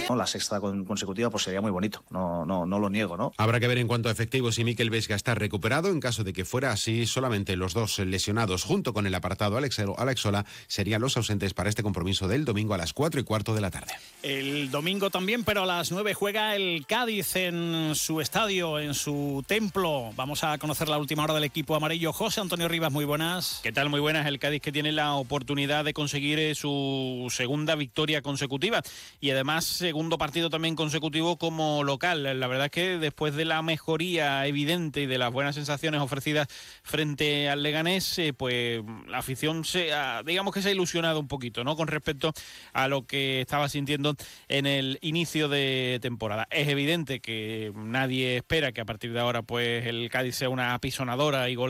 La sexta consecutiva pues sería muy bonito, no lo niego, ¿no? Habrá que ver en cuanto a efectivos si Mikel Vesga está recuperado. En caso de que fuera así, solamente los dos lesionados junto con el apartado Alex Ola serían los ausentes para este compromiso del domingo a las 4:15 de la tarde. El domingo también, pero a las 9 juega el Cádiz en su estadio, en su templo. Vamos a conocer la última hora del equipo amarillo. José Antonio Rivas, muy buenas. ¿Qué tal? Muy buenas. El Cádiz que tiene la oportunidad de conseguir su segunda victoria consecutiva y además segundo partido también consecutivo como local. La verdad es que después de la mejoría evidente y de las buenas sensaciones ofrecidas frente al Leganés, pues la afición digamos que se ha ilusionado un poquito, ¿no?, con respecto a lo que estaba sintiendo en el inicio de temporada. Es evidente que nadie espera que a partir de ahora pues el Cádiz sea una apisonadora y